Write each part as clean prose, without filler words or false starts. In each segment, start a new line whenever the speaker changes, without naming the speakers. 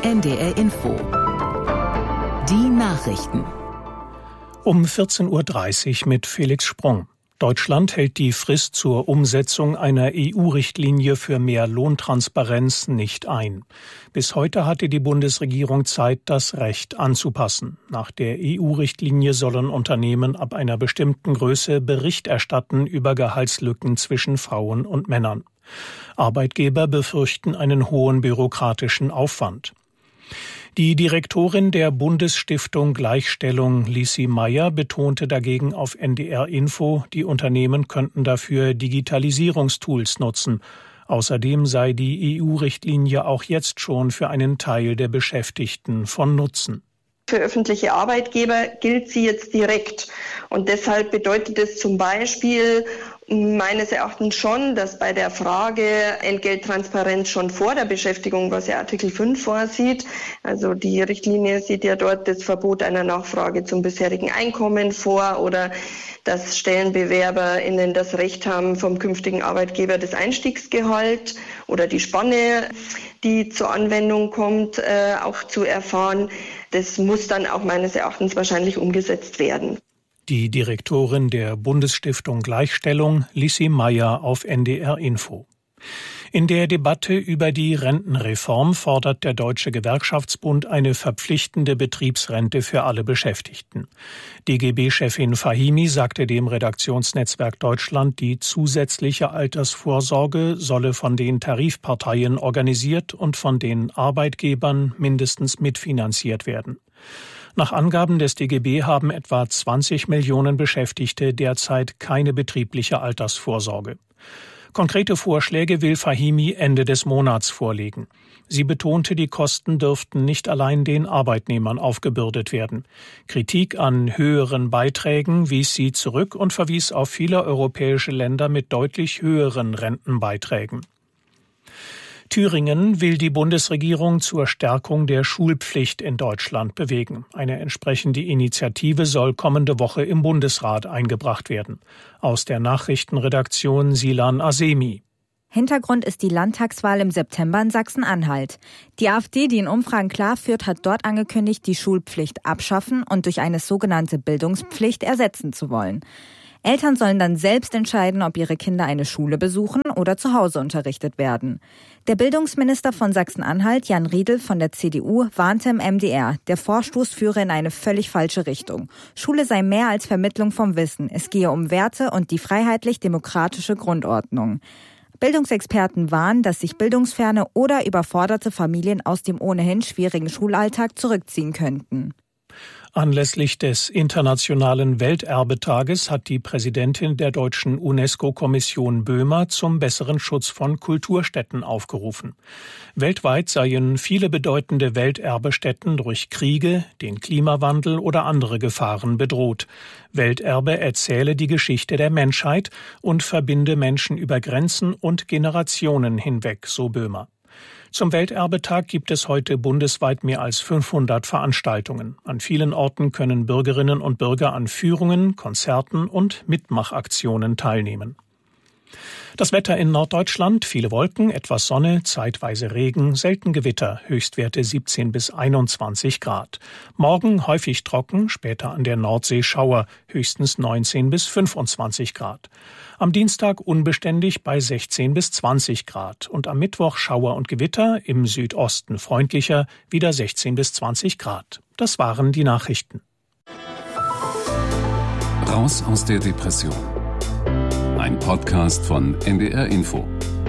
NDR Info. Die Nachrichten.
Um 14.30 Uhr mit Felix Sprung. Deutschland hält die Frist zur Umsetzung einer EU-Richtlinie für mehr Lohntransparenz nicht ein. Bis heute hatte die Bundesregierung Zeit, das Recht anzupassen. Nach der EU-Richtlinie sollen Unternehmen ab einer bestimmten Größe Bericht erstatten über Gehaltslücken zwischen Frauen und Männern. Arbeitgeber befürchten einen hohen bürokratischen Aufwand. Die Direktorin der Bundesstiftung Gleichstellung, Lissi Meyer, betonte dagegen auf NDR Info, die Unternehmen könnten dafür Digitalisierungstools nutzen. Außerdem sei die EU-Richtlinie auch jetzt schon für einen Teil der Beschäftigten von Nutzen.
Für öffentliche Arbeitgeber gilt sie jetzt direkt. Und deshalb bedeutet es zum Beispiel meines Erachtens schon, dass bei der Frage Entgelttransparenz schon vor der Beschäftigung, was ja Artikel 5 vorsieht, also die Richtlinie sieht ja dort das Verbot einer Nachfrage zum bisherigen Einkommen vor oder dass StellenbewerberInnen das Recht haben, vom künftigen Arbeitgeber das Einstiegsgehalt oder die Spanne, die zur Anwendung kommt, auch zu erfahren. Das muss dann auch meines Erachtens wahrscheinlich umgesetzt werden.
Die Direktorin der Bundesstiftung Gleichstellung, Lissi Meyer, auf NDR Info. In der Debatte über die Rentenreform fordert der Deutsche Gewerkschaftsbund eine verpflichtende Betriebsrente für alle Beschäftigten. DGB-Chefin Fahimi sagte dem Redaktionsnetzwerk Deutschland, die zusätzliche Altersvorsorge solle von den Tarifparteien organisiert und von den Arbeitgebern mindestens mitfinanziert werden. Nach Angaben des DGB haben etwa 20 Millionen Beschäftigte derzeit keine betriebliche Altersvorsorge. Konkrete Vorschläge will Fahimi Ende des Monats vorlegen. Sie betonte, die Kosten dürften nicht allein den Arbeitnehmern aufgebürdet werden. Kritik an höheren Beiträgen wies sie zurück und verwies auf viele europäische Länder mit deutlich höheren Rentenbeiträgen. Thüringen will die Bundesregierung zur Stärkung der Schulpflicht in Deutschland bewegen. Eine entsprechende Initiative soll kommende Woche im Bundesrat eingebracht werden. Aus der Nachrichtenredaktion Silan Asemi.
Hintergrund ist die Landtagswahl im September in Sachsen-Anhalt. Die AfD, die in Umfragen klar führt, hat dort angekündigt, die Schulpflicht abschaffen und durch eine sogenannte Bildungspflicht ersetzen zu wollen. Eltern sollen dann selbst entscheiden, ob ihre Kinder eine Schule besuchen oder zu Hause unterrichtet werden. Der Bildungsminister von Sachsen-Anhalt, Jan Riedel von der CDU, warnte im MDR, der Vorstoß führe in eine völlig falsche Richtung. Schule sei mehr als Vermittlung vom Wissen. Es gehe um Werte und die freiheitlich-demokratische Grundordnung. Bildungsexperten warnen, dass sich bildungsferne oder überforderte Familien aus dem ohnehin schwierigen Schulalltag zurückziehen könnten.
Anlässlich des Internationalen Welterbetages hat die Präsidentin der deutschen UNESCO-Kommission Böhmer zum besseren Schutz von Kulturstätten aufgerufen. Weltweit seien viele bedeutende Welterbestätten durch Kriege, den Klimawandel oder andere Gefahren bedroht. Welterbe erzähle die Geschichte der Menschheit und verbinde Menschen über Grenzen und Generationen hinweg, so Böhmer. Zum Welterbetag gibt es heute bundesweit mehr als 500 Veranstaltungen. An vielen Orten können Bürgerinnen und Bürger an Führungen, Konzerten und Mitmachaktionen teilnehmen. Das Wetter in Norddeutschland, viele Wolken, etwas Sonne, zeitweise Regen, selten Gewitter, Höchstwerte 17 bis 21 Grad. Morgen häufig trocken, später an der Nordsee Schauer, höchstens 19 bis 25 Grad. Am Dienstag unbeständig bei 16 bis 20 Grad und am Mittwoch Schauer und Gewitter, im Südosten freundlicher, wieder 16 bis 20 Grad. Das waren die Nachrichten.
Raus aus der Depression. Ein Podcast von NDR Info.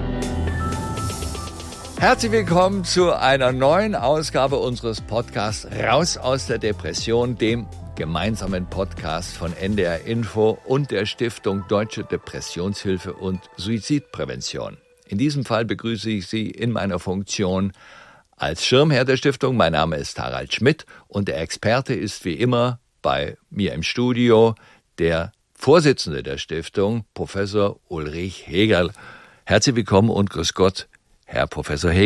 Herzlich willkommen zu einer neuen Ausgabe unseres Podcasts Raus aus der Depression, dem gemeinsamen Podcast von NDR Info und der Stiftung Deutsche Depressionshilfe und Suizidprävention. In diesem Fall begrüße ich Sie in meiner Funktion als Schirmherr der Stiftung. Mein Name ist Harald Schmidt und der Experte ist wie immer bei mir im Studio der Vorsitzende der Stiftung, Professor Ulrich Hegerl. Herzlich willkommen und grüß Gott, Herr Professor Hegerl.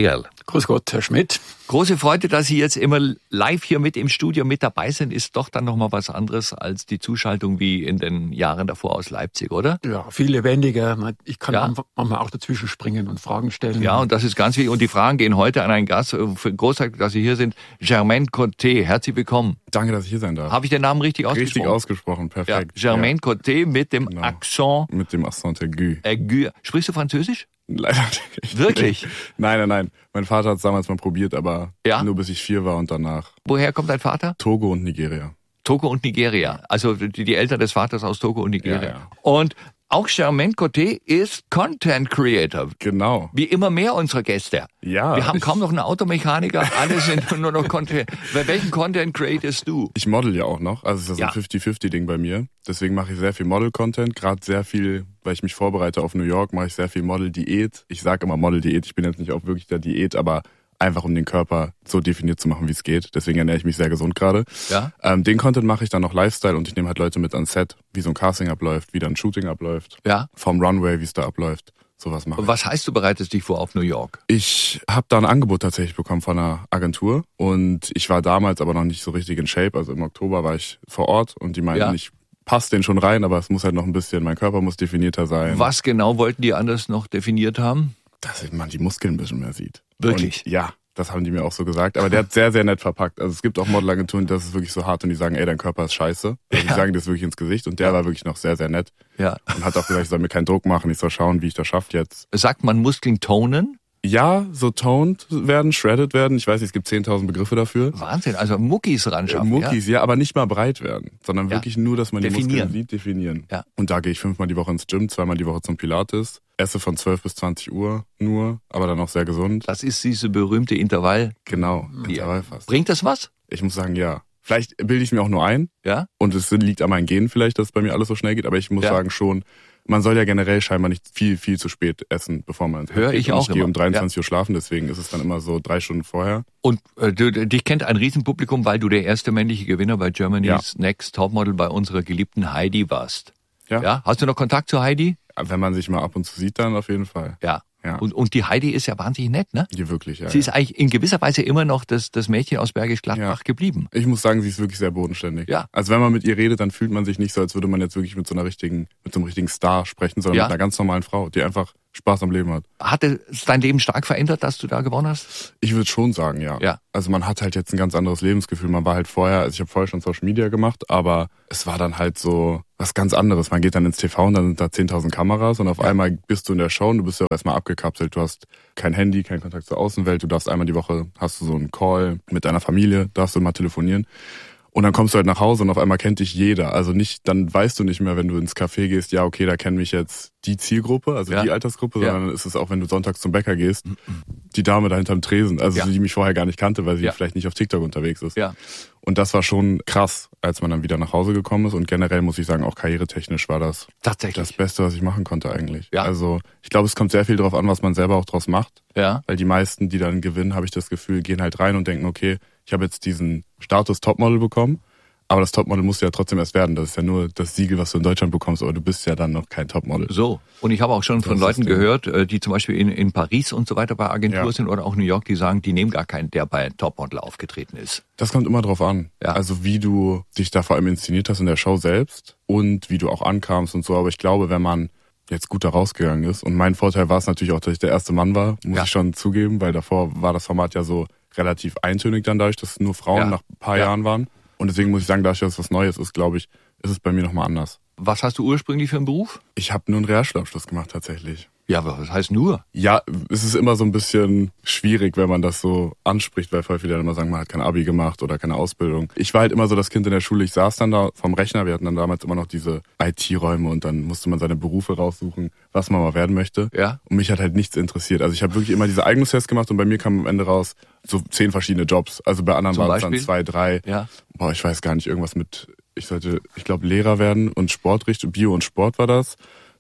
Grüß Gott, Herr Schmidt.
Große Freude, dass Sie jetzt immer live hier mit im Studio mit dabei sind, ist doch dann nochmal was anderes als die Zuschaltung wie in den Jahren davor aus Leipzig, oder?
Ja, viel lebendiger. Ich kann manchmal auch dazwischen springen und Fragen stellen.
Ja, und das ist ganz wichtig. Und die Fragen gehen heute an einen Gast. Großartig, dass Sie hier sind. Germaine Coté, herzlich willkommen.
Danke, dass ich hier sein darf.
Habe ich den Namen richtig ausgesprochen?
Richtig ausgesprochen, perfekt.
Ja, Germaine Coté mit dem Akzent.
Mit dem Accent aigu.
Aigu. Sprichst du Französisch?
Leider nicht.
Wirklich?
Nein. Mein Vater hat es damals mal probiert, aber nur bis ich 4 war und danach.
Woher kommt dein Vater?
Togo und Nigeria.
Togo und Nigeria. Also die Eltern des Vaters aus Togo und Nigeria.
Ja.
Und auch Germaine Coté ist Content Creator.
Genau.
Wie immer mehr unserer Gäste.
Ja.
Wir haben kaum noch einen Automechaniker, alle sind nur noch Content. Bei welchen Content createst du?
Ich model ja auch noch, also es ist das ein 50-50-Ding bei mir. Deswegen mache ich sehr viel Model-Content, gerade sehr viel, weil ich mich vorbereite auf New York, mache ich sehr viel Model-Diät. Ich sage immer Model-Diät, ich bin jetzt nicht auch wirklich der Diät, aber einfach um den Körper so definiert zu machen, wie es geht. Deswegen ernähre ich mich sehr gesund gerade.
Ja.
Den Content mache ich dann noch Lifestyle und ich nehme halt Leute mit ans Set, wie so ein Casting abläuft, wie dann ein Shooting abläuft.
Ja.
Vom Runway, wie es da abläuft. Sowas mache ich.
Was heißt, du bereitest dich vor auf New York?
Ich habe da ein Angebot tatsächlich bekommen von einer Agentur und ich war damals aber noch nicht so richtig in Shape. Also im Oktober war ich vor Ort und die meinten, ich passe den schon rein, aber es muss halt noch ein bisschen, mein Körper muss definierter sein.
Was genau wollten die anders noch definiert haben?
Dass man die Muskeln ein bisschen mehr sieht.
Wirklich?
Und ja, das haben die mir auch so gesagt. Aber der hat sehr, sehr nett verpackt. Also es gibt auch Modelagenturen, das ist wirklich so hart und die sagen, ey, dein Körper ist scheiße. Also die sagen das wirklich ins Gesicht und der war wirklich noch sehr, sehr nett.
Ja.
Und hat auch gesagt, ich soll mir keinen Druck machen, ich soll schauen, wie ich das schaffe jetzt.
Sagt man Muskeln tonen?
Ja, so toned werden, shredded werden. Ich weiß nicht, es gibt 10.000 Begriffe dafür.
Wahnsinn, also Muckis ran schaffen.
Muckis, ja, aber nicht mal breit werden, sondern wirklich nur, dass man die Muskeln sieht, definieren.
Ja.
Und da gehe ich 5-mal die Woche ins Gym, 2-mal die Woche zum Pilates, esse von 12 bis 20 Uhr nur, aber dann auch sehr gesund.
Das ist diese berühmte Intervall.
Genau, Intervallfasten.
Bringt das was?
Ich muss sagen, ja. Vielleicht bilde ich es mir auch nur ein.
Ja.
Und es liegt an meinen Genen vielleicht, dass bei mir alles so schnell geht, aber ich muss sagen schon, man soll ja generell scheinbar nicht viel zu spät essen, bevor man ins Bett geht.
Hör ich auch
Ich gehe um 23 Uhr schlafen, deswegen ist es dann immer so 3 Stunden vorher.
Und dich kennt ein Riesenpublikum, weil du der erste männliche Gewinner bei Germany's Next Topmodel bei unserer geliebten Heidi warst. Ja. Hast du noch Kontakt zu Heidi?
Wenn man sich mal ab und zu sieht, dann auf jeden Fall.
Ja. Und die Heidi ist ja wahnsinnig nett, ne?
Die wirklich, ja.
Sie ist eigentlich in gewisser Weise immer noch das Mädchen aus Bergisch Gladbach geblieben.
Ich muss sagen, sie ist wirklich sehr bodenständig.
Ja.
Also wenn man mit ihr redet, dann fühlt man sich nicht so, als würde man jetzt wirklich mit so einem richtigen Star sprechen, sondern mit einer ganz normalen Frau, die einfach Spaß am Leben hat.
Hat es dein Leben stark verändert, dass du da gewonnen hast?
Ich würde schon sagen, ja. Also man hat halt jetzt ein ganz anderes Lebensgefühl. Man war halt vorher, also ich habe vorher schon Social Media gemacht, aber es war dann halt so was ganz anderes. Man geht dann ins TV und dann sind da 10.000 Kameras und auf einmal bist du in der Show und du bist ja erstmal abgekapselt. Du hast kein Handy, keinen Kontakt zur Außenwelt. Du darfst einmal die Woche, hast du so einen Call mit deiner Familie, darfst du mal telefonieren. Und dann kommst du halt nach Hause und auf einmal kennt dich jeder. Also nicht, dann weißt du nicht mehr, wenn du ins Café gehst, ja, okay, da kennt mich jetzt die Zielgruppe, also die Altersgruppe, sondern ist es auch, wenn du sonntags zum Bäcker gehst, die Dame da hinterm Tresen, also die mich vorher gar nicht kannte, weil sie vielleicht nicht auf TikTok unterwegs ist.
Ja.
Und das war schon krass, als man dann wieder nach Hause gekommen ist. Und generell muss ich sagen, auch karrieretechnisch war das
tatsächlich
das Beste, was ich machen konnte eigentlich.
Ja.
Also ich glaube, es kommt sehr viel drauf an, was man selber auch draus macht.
Ja.
Weil die meisten, die dann gewinnen, habe ich das Gefühl, gehen halt rein und denken, okay, ich habe jetzt diesen Status Topmodel bekommen. Aber das Topmodel muss ja trotzdem erst werden. Das ist ja nur das Siegel, was du in Deutschland bekommst, aber du bist ja dann noch kein Topmodel.
So. Und ich habe auch schon von Leuten gehört, die zum Beispiel in Paris und so weiter bei Agentur sind oder auch New York, die sagen, die nehmen gar keinen, der bei Topmodel aufgetreten ist.
Das kommt immer drauf an. Ja. Also wie du dich da vor allem inszeniert hast in der Show selbst und wie du auch ankamst und so. Aber ich glaube, wenn man jetzt gut da rausgegangen ist, und mein Vorteil war es natürlich auch, dass ich der erste Mann war, muss ich schon zugeben, weil davor war das Format ja so relativ eintönig dann dadurch, dass nur Frauen nach ein paar Jahren waren. Und deswegen muss ich sagen, dadurch, dass es was Neues ist, glaube ich, ist es bei mir nochmal anders.
Was hast du ursprünglich für einen Beruf?
Ich habe nur einen Realschulabschluss gemacht tatsächlich.
Ja, aber was heißt nur?
Ja, es ist immer so ein bisschen schwierig, wenn man das so anspricht, weil voll viele dann immer sagen, man hat kein Abi gemacht oder keine Ausbildung. Ich war halt immer so das Kind in der Schule, ich saß dann da vom Rechner, wir hatten dann damals immer noch diese IT-Räume und dann musste man seine Berufe raussuchen, was man mal werden möchte.
Ja.
Und mich hat halt nichts interessiert. Also ich habe wirklich immer diese Eignungstests gemacht und bei mir kam am Ende raus so 10 verschiedene Jobs. Also bei anderen waren es dann 2, 3.
Ja.
Boah, ich weiß gar nicht, irgendwas mit, ich glaube Lehrer werden und Sportrichtung, Bio und Sport war das.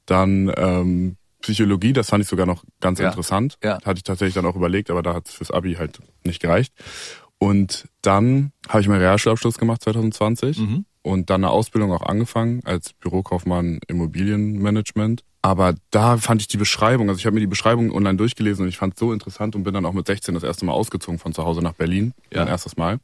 Dann Psychologie, das fand ich sogar noch ganz interessant.
Ja.
Hatte ich tatsächlich dann auch überlegt, aber da hat es fürs Abi halt nicht gereicht. Und dann habe ich meinen Realschulabschluss gemacht 2020 und dann eine Ausbildung auch angefangen als Bürokaufmann Immobilienmanagement. Aber da fand ich die Beschreibung, also ich habe mir die Beschreibung online durchgelesen und ich fand es so interessant und bin dann auch mit 16 das erste Mal ausgezogen von zu Hause nach Berlin, mein erstes Mal.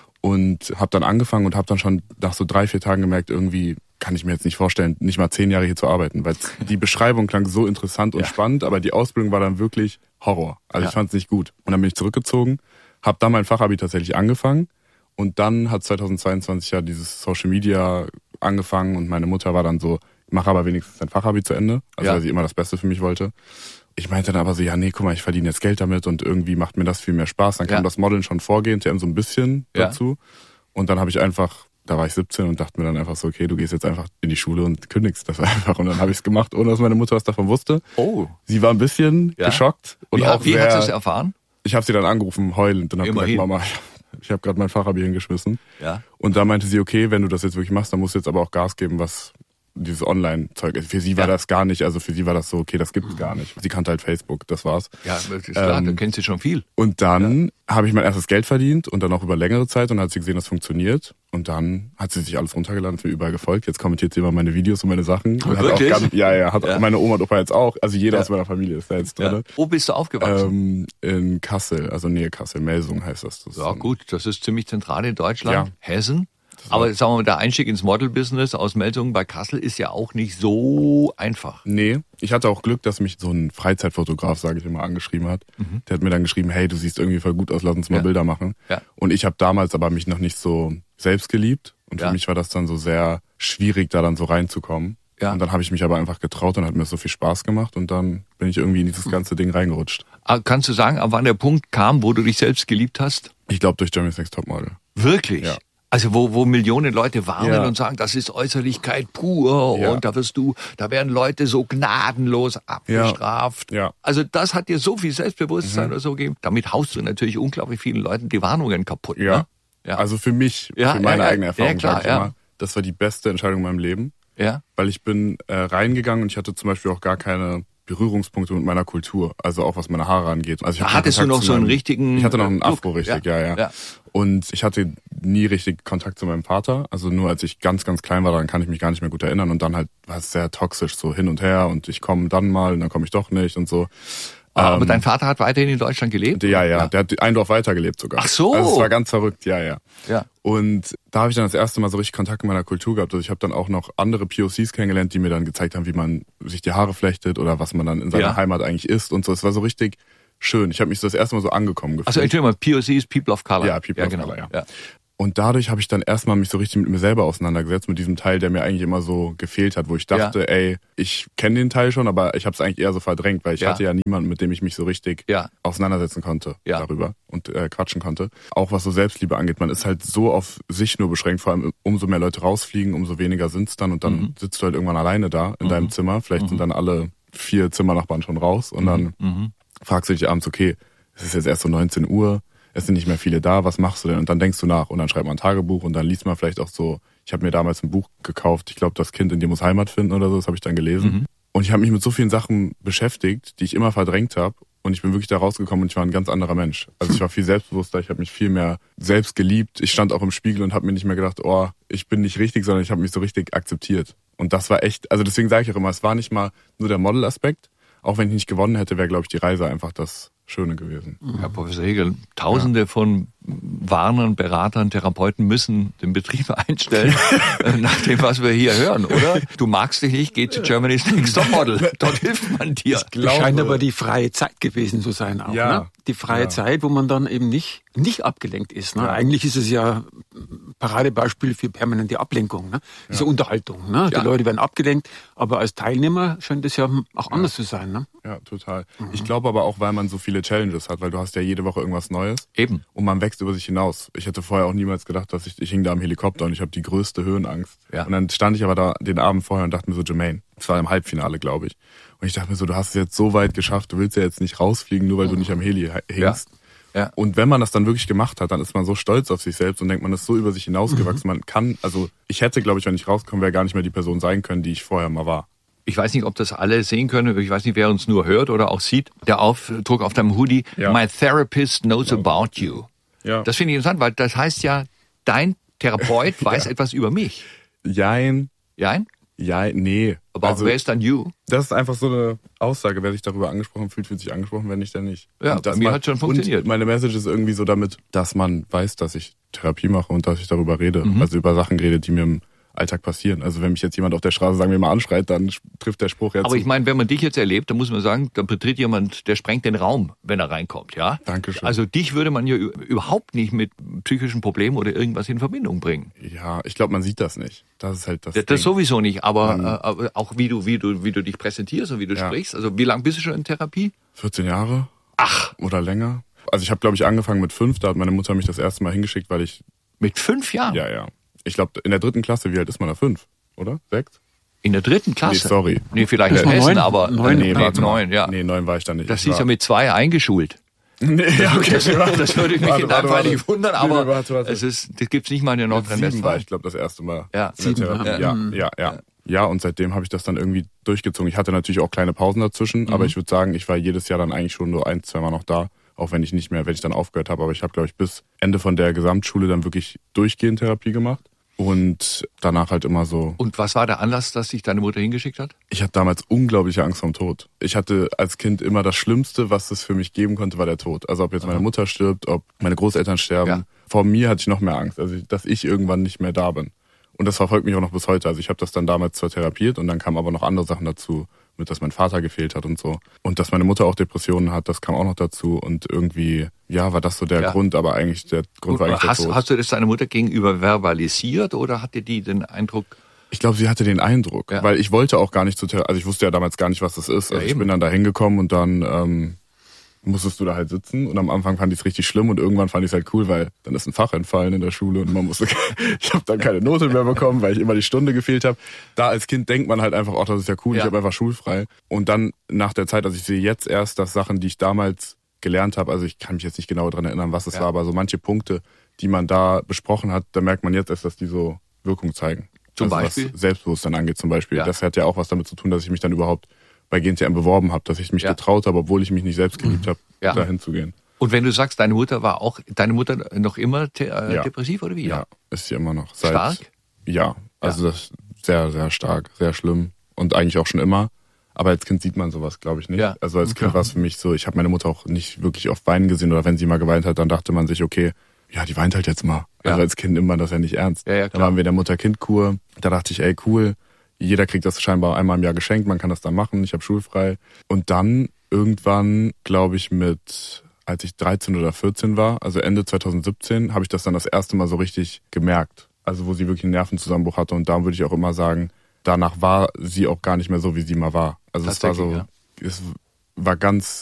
Und habe dann angefangen und habe dann schon nach so 3-4 Tagen gemerkt, irgendwie kann ich mir jetzt nicht vorstellen, nicht mal 10 Jahre hier zu arbeiten, weil die Beschreibung klang so interessant und spannend, aber die Ausbildung war dann wirklich Horror. Also ich fand es nicht gut. Und dann bin ich zurückgezogen, habe dann mein Fachabi tatsächlich angefangen und dann hat 2022 ja dieses Social Media angefangen und meine Mutter war dann so, mach aber wenigstens dein Fachabi zu Ende, also weil sie immer das Beste für mich wollte. Ich meinte dann aber so, ja nee, guck mal, ich verdiene jetzt Geld damit und irgendwie macht mir das viel mehr Spaß. Dann kam das Modeln schon vorgehend, so ein bisschen dazu. Und dann habe ich einfach, da war ich 17 und dachte mir dann einfach so, okay, du gehst jetzt einfach in die Schule und kündigst das einfach. Und dann habe ich es gemacht, ohne dass meine Mutter was davon wusste. Oh. Sie war ein bisschen geschockt. Und
wie hat sie es erfahren?
Ich habe sie dann angerufen, heulend, und habe gesagt, Mama, ich habe gerade mein Fachabi hingeschmissen. Ja. Und da meinte sie, okay, wenn du das jetzt wirklich machst, dann musst du jetzt aber auch Gas geben, was dieses Online-Zeug. Für sie war das gar nicht, also für sie war das so, okay, das gibt's gar nicht. Sie kannte halt Facebook, das war's.
Ja, das ist klar, du kennst sie schon viel.
Und dann habe ich mein erstes Geld verdient und dann auch über längere Zeit und dann hat sie gesehen, das funktioniert. Und dann hat sie sich alles runtergeladen, ist mir überall gefolgt. Jetzt kommentiert sie immer meine Videos und meine Sachen. Und
wirklich?
Hat meine Oma und Opa jetzt auch. Also jeder aus meiner Familie ist da jetzt drin.
Wo bist du aufgewachsen?
In Kassel, also Nähe Kassel, Melsung heißt das.
Ja gut, das ist ziemlich zentral in Deutschland. Ja. Hessen. Aber sagen wir mal, der Einstieg ins Model-Business aus Melsungen bei Kassel ist ja auch nicht so einfach.
Nee, ich hatte auch Glück, dass mich so ein Freizeitfotograf, sage ich immer, angeschrieben hat. Der hat mir dann geschrieben, hey, du siehst irgendwie voll gut aus, lass uns mal Bilder machen. Ja. Und ich habe damals aber mich noch nicht so selbst geliebt. Und für mich war das dann so sehr schwierig, da dann so reinzukommen. Ja. Und dann habe ich mich aber einfach getraut und hat mir so viel Spaß gemacht. Und dann bin ich irgendwie in dieses ganze Ding reingerutscht.
Kannst du sagen, ab wann der Punkt kam, wo du dich selbst geliebt hast?
Ich glaube, durch Germany's Next Topmodel.
Wirklich? Ja. Also wo Millionen Leute warnen und sagen, das ist Äußerlichkeit pur und da werden Leute so gnadenlos abgestraft. Ja. Also das hat dir so viel Selbstbewusstsein oder so gegeben. Damit haust du natürlich unglaublich vielen Leuten die Warnungen kaputt. Ja.
Ne? Ja. Also für mich, für meine eigene Erfahrung, sag ich immer, das war die beste Entscheidung in meinem Leben. Ja. Weil ich bin reingegangen und ich hatte zum Beispiel auch gar keine Berührungspunkte mit meiner Kultur, also auch was meine Haare angeht. Also
hattest du noch so einen richtigen...
Ich hatte noch einen Afro, richtig, ja. Und ich hatte nie richtig Kontakt zu meinem Vater. Also nur als ich ganz, ganz klein war, daran kann ich mich gar nicht mehr gut erinnern. Und dann halt war es sehr toxisch, so hin und her. Und ich komme dann mal und dann komme ich doch nicht und so.
Aber dein Vater hat weiterhin in Deutschland gelebt?
Ja. Der hat ein Dorf weitergelebt sogar.
Ach so.
Also es war ganz verrückt, ja. Und da habe ich dann das erste Mal so richtig Kontakt mit meiner Kultur gehabt. Also ich habe dann auch noch andere POCs kennengelernt, die mir dann gezeigt haben, wie man sich die Haare flechtet oder was man dann in seiner Heimat eigentlich isst und so. Es war so richtig schön. Ich habe mich so das erste Mal so angekommen gefühlt.
Also Entschuldigung mal, POC ist People of Color.
Ja, People of Color, ja. Und dadurch habe ich dann erstmal mich so richtig mit mir selber auseinandergesetzt, mit diesem Teil, der mir eigentlich immer so gefehlt hat, wo ich dachte, ey, ich kenne den Teil schon, aber ich habe es eigentlich eher so verdrängt, weil ich hatte ja niemanden, mit dem ich mich so richtig auseinandersetzen konnte darüber und quatschen konnte. Auch was so Selbstliebe angeht, man ist halt so auf sich nur beschränkt, vor allem umso mehr Leute rausfliegen, umso weniger sind's dann und dann sitzt du halt irgendwann alleine da in deinem Zimmer, vielleicht sind dann alle 4 Zimmernachbarn schon raus und dann fragst du dich abends, okay, es ist jetzt erst so 19 Uhr, es sind nicht mehr viele da, was machst du denn? Und dann denkst du nach und dann schreibt man ein Tagebuch und dann liest man vielleicht auch so, ich habe mir damals ein Buch gekauft, ich glaube, das Kind in dir muss Heimat finden oder so, das habe ich dann gelesen. Und ich habe mich mit so vielen Sachen beschäftigt, die ich immer verdrängt habe und ich bin wirklich da rausgekommen und ich war ein ganz anderer Mensch. Also ich war viel selbstbewusster, ich habe mich viel mehr selbst geliebt, ich stand auch im Spiegel und habe mir nicht mehr gedacht, oh, ich bin nicht richtig, sondern ich habe mich so richtig akzeptiert. Und das war echt, also deswegen sage ich auch immer, es war nicht mal nur der Model-Aspekt, auch wenn ich nicht gewonnen hätte, wäre, glaube ich, die Reise einfach das Schöne gewesen.
Herr Professor Hegel, Tausende von Warnern, Beratern, Therapeuten müssen den Betrieb einstellen, nach dem, was wir hier hören, oder? Du magst dich nicht, geh zu Germany's Next Topmodel. Dort hilft man dir.
Das scheint aber die freie Zeit gewesen zu sein auch. Ne? Die freie Zeit, wo man dann eben nicht abgelenkt ist. Ne? Eigentlich ist es ja Paradebeispiel für permanente Ablenkung. Ne? Diese Unterhaltung. Ne? Die Leute werden abgelenkt, aber als Teilnehmer scheint es ja auch anders zu sein. Ne?
Ja, total. Ich glaube aber auch, weil man so viele Challenges hat, weil du hast ja jede Woche irgendwas Neues.
Eben.
Und man wächst über sich hinaus. Ich hätte vorher auch niemals gedacht, dass ich hing da am Helikopter und ich habe die größte Höhenangst. Ja. Und dann stand ich aber da den Abend vorher und dachte mir so, Jermaine, das war im Halbfinale, glaube ich. Und ich dachte mir so, du hast es jetzt so weit geschafft, du willst ja jetzt nicht rausfliegen, nur weil du nicht am Heli hängst. Ja. Und wenn man das dann wirklich gemacht hat, dann ist man so stolz auf sich selbst und denkt, man ist so über sich hinausgewachsen. Man kann, also ich hätte, glaube ich, wenn ich rauskomme, wäre gar nicht mehr die Person sein können, die ich vorher mal war.
Ich weiß nicht, ob das alle sehen können. Ich weiß nicht, wer uns nur hört oder auch sieht. Der Aufdruck auf deinem Hoodie, My therapist knows about you. Ja. Das finde ich interessant, weil das heißt ja, dein Therapeut weiß etwas über mich.
Jein.
Jein?
Ja, nee.
Aber wer ist dann you?
Das ist einfach so eine Aussage. Wer sich darüber angesprochen fühlt, fühlt sich angesprochen, wenn nicht, dann nicht.
Ja, bei mir hat schon funktioniert.
Und meine Message ist irgendwie so damit, dass man weiß, dass ich Therapie mache und dass ich darüber rede. Also über Sachen rede, die mir im Alltag passieren. Also wenn mich jetzt jemand auf der Straße, sagen wir mal, anschreit, dann trifft der Spruch jetzt.
Aber ich meine, wenn man dich jetzt erlebt, dann muss man sagen, dann betritt jemand, der sprengt den Raum, wenn er reinkommt, ja?
Dankeschön.
Also dich würde man ja überhaupt nicht mit psychischen Problemen oder irgendwas in Verbindung bringen.
Ja, ich glaube, man sieht das nicht. Das ist halt das
Ding. Das sowieso nicht, aber auch wie du dich präsentierst und wie du sprichst. Also wie lange bist du schon in Therapie?
14 Jahre.
Ach.
Oder länger. Also ich habe, glaube ich, angefangen mit 5. Da hat meine Mutter mich das erste Mal hingeschickt, weil ich...
Mit 5 Jahren?
Ja. Ich glaube, in der 3. Klasse, wie alt ist man da? 5, oder? 6?
In der 3. Klasse?
Nee, sorry.
Nee, vielleicht in Hessen,
9,
aber...
9,
nee, 9, ja.
Nee, 9 war ich da nicht.
Das ist ja mit 2 eingeschult.
Nee, ja, okay.
Das würde ich mich in deinem Fall nicht wundern, aber
warte.
das gibt's nicht mal in der Nordrhein-Westfalen.
war ich glaube das erste Mal.
Ja.
7, ja, und seitdem habe ich das dann irgendwie durchgezogen. Ich hatte natürlich auch kleine Pausen dazwischen, aber ich würde sagen, ich war jedes Jahr dann eigentlich schon nur 1-2 Mal noch da, auch wenn ich dann aufgehört habe. Aber ich habe, glaube ich, bis Ende von der Gesamtschule dann wirklich durchgehend Therapie gemacht. Und danach halt immer so.
Und was war der Anlass, dass dich deine Mutter hingeschickt hat?
Ich hatte damals unglaubliche Angst vorm Tod. Ich hatte als Kind immer das Schlimmste, was es für mich geben konnte, war der Tod. Also ob jetzt meine Mutter stirbt, ob meine Großeltern sterben. Ja. Vor mir hatte ich noch mehr Angst, also dass ich irgendwann nicht mehr da bin. Und das verfolgt mich auch noch bis heute. Also ich habe das dann damals zwar therapiert und dann kamen aber noch andere Sachen dazu, mit dass mein Vater gefehlt hat und so. Und dass meine Mutter auch Depressionen hat, das kam auch noch dazu. Und irgendwie, ja, war das so der Grund, aber eigentlich der Grund war eigentlich der Tod.
Hast du das deiner Mutter gegenüber verbalisiert oder hatte die den Eindruck?
Ich glaube, sie hatte den Eindruck, weil ich wollte auch gar nicht also ich wusste ja damals gar nicht, was das ist. Also ich bin dann da hingekommen und dann musstest du da halt sitzen und am Anfang fand ich es richtig schlimm und irgendwann fand ich es halt cool, weil dann ist ein Fach entfallen in der Schule und ich habe dann keine Note mehr bekommen, weil ich immer die Stunde gefehlt habe. Da als Kind denkt man halt einfach, ach, das ist ja cool, ich habe einfach schulfrei. Und dann nach der Zeit, also ich sehe jetzt erst, dass Sachen, die ich damals gelernt habe, also ich kann mich jetzt nicht genau daran erinnern, was es war, aber so manche Punkte, die man da besprochen hat, da merkt man jetzt erst, dass die so Wirkung zeigen.
Zum
also
Beispiel?
Was Selbstbewusstsein angeht zum Beispiel. Das hat ja auch was damit zu tun, dass ich mich dann überhaupt bei GNTM beworben habe, dass ich mich getraut habe, obwohl ich mich nicht selbst geliebt habe, da hinzugehen.
Und wenn du sagst, deine Mutter noch immer depressiv oder wie?
Ja, ist sie immer noch.
Stark?
Ja, also das ist sehr, sehr stark, sehr schlimm und eigentlich auch schon immer. Aber als Kind sieht man sowas, glaube ich, nicht. Ja. Also als Kind war es für mich so, ich habe meine Mutter auch nicht wirklich oft weinen gesehen oder wenn sie mal geweint hat, dann dachte man sich, okay, ja, die weint halt jetzt mal. Ja. Also als Kind nimmt man das ja nicht ernst. Ja, dann waren wir in der Mutter-Kind-Kur, da dachte ich, ey, cool, jeder kriegt das scheinbar einmal im Jahr geschenkt, man kann das dann machen, ich habe schulfrei. Und dann irgendwann, glaube ich, als ich 13 oder 14 war, also Ende 2017, habe ich das dann das erste Mal so richtig gemerkt. Also wo sie wirklich einen Nervenzusammenbruch hatte und da würde ich auch immer sagen, danach war sie auch gar nicht mehr so, wie sie mal war. Also es war so, es war ganz